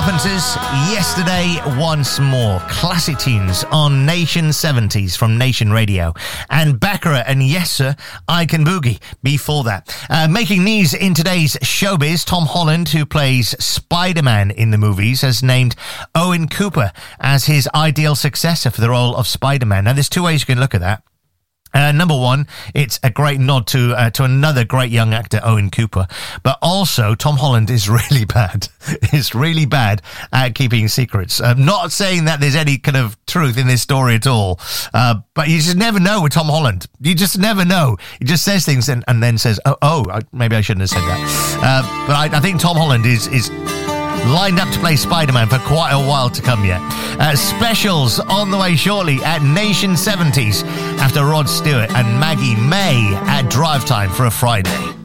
Carpenters, Yesterday Once More. Classic tunes on Nation 70s from Nation Radio. And Baccarat and Yes Sir, I Can Boogie before that. Making news in today's showbiz, Tom Holland, who plays Spider-Man in the movies, has named Owen Cooper as his ideal successor for the role of Spider-Man. Now, there's two ways you can look at that. Number one, it's a great nod to another great young actor, Owen Cooper. But also, Tom Holland is really bad. He's really bad at keeping secrets. Not saying that there's any kind of truth in this story at all. But you just never know with Tom Holland. You just never know. He just says things and then says, maybe I shouldn't have said that. But I think Tom Holland is lined up to play Spider-Man for quite a while to come yet. Specials on the way shortly at Nation 70s after Rod Stewart and Maggie May at Drive Time for a Friday.